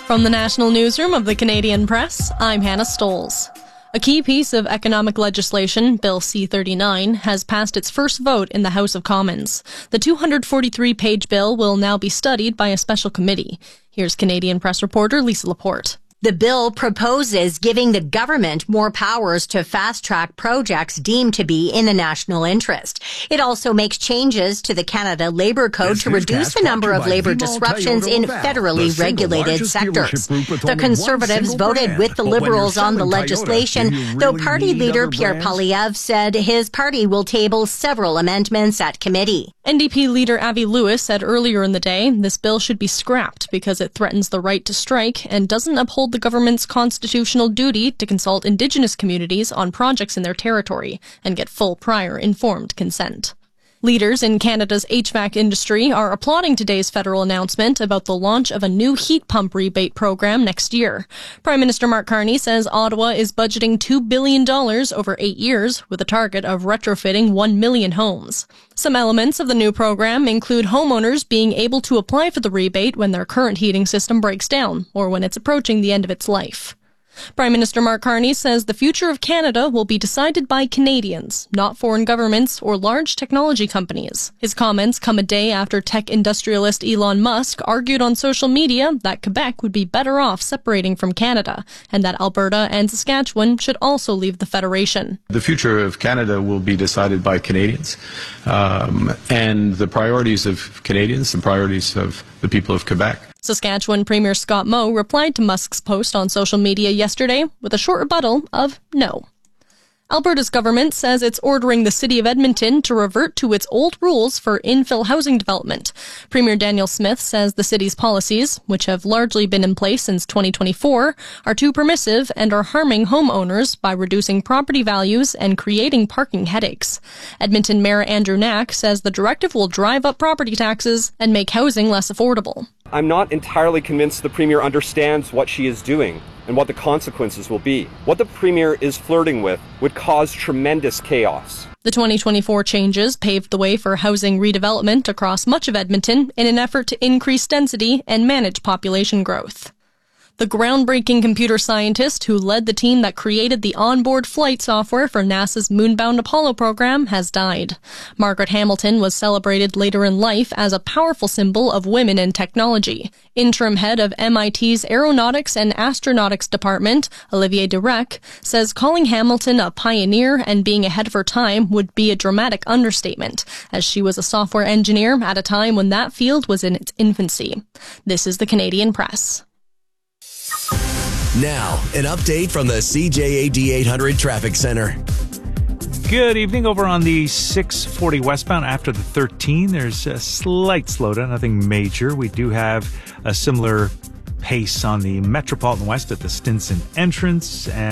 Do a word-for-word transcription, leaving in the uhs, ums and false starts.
From the National Newsroom of the Canadian Press, I'm Hannah Stoles. A key piece of economic legislation, Bill C thirty-nine, has passed its first vote in the House of Commons. The two hundred forty-three page bill will now be studied by a special committee. Here's Canadian Press reporter Lisa Laporte. The bill proposes giving the government more powers to fast-track projects deemed to be in the national interest. It also makes changes to the Canada Labour Code to reduce the number of labour disruptions in federally regulated sectors. The Conservatives voted with the Liberals on the legislation, though party leader Pierre Poilievre said his party will table several amendments at committee. N D P leader Avi Lewis said earlier in the day this bill should be scrapped because it threatens the right to strike and doesn't uphold the government's constitutional duty to consult Indigenous communities on projects in their territory and get full prior informed consent. Leaders in Canada's H V A C industry are applauding today's federal announcement about the launch of a new heat pump rebate program next year. Prime Minister Mark Carney says Ottawa is budgeting two billion dollars over eight years with a target of retrofitting one million homes. Some elements of the new program include homeowners being able to apply for the rebate when their current heating system breaks down or when it's approaching the end of its life. Prime Minister Mark Carney says the future of Canada will be decided by Canadians, not foreign governments or large technology companies. His comments come a day after tech industrialist Elon Musk argued on social media that Quebec would be better off separating from Canada and that Alberta and Saskatchewan should also leave the Federation. The future of Canada will be decided by Canadians, um, and the priorities of Canadians, the priorities of the people of Quebec. Saskatchewan Premier Scott Moe replied to Musk's post on social media yesterday with a short rebuttal of no. Alberta's government says it's ordering the City of Edmonton to revert to its old rules for infill housing development. Premier Daniel Smith says the city's policies, which have largely been in place since twenty twenty-four, are too permissive and are harming homeowners by reducing property values and creating parking headaches. Edmonton Mayor Andrew Knack says the directive will drive up property taxes and make housing less affordable. I'm not entirely convinced the Premier understands what she is doing and what the consequences will be. What the Premier is flirting with would cause tremendous chaos. The twenty twenty-four changes paved the way for housing redevelopment across much of Edmonton in an effort to increase density and manage population growth. The groundbreaking computer scientist who led the team that created the onboard flight software for NASA's moonbound Apollo program has died. Margaret Hamilton was celebrated later in life as a powerful symbol of women in technology. Interim head of M I T's Aeronautics and Astronautics Department, Olivier Durac, says calling Hamilton a pioneer and being ahead of her time would be a dramatic understatement, as she was a software engineer at a time when that field was in its infancy. This is the Canadian Press. Now, an update from the C J A D eight hundred Traffic Center. Good evening. Over on the six forty westbound after the thirteen, there's a slight slowdown, nothing major. We do have a similar pace on the Metropolitan West at the Stinson entrance. And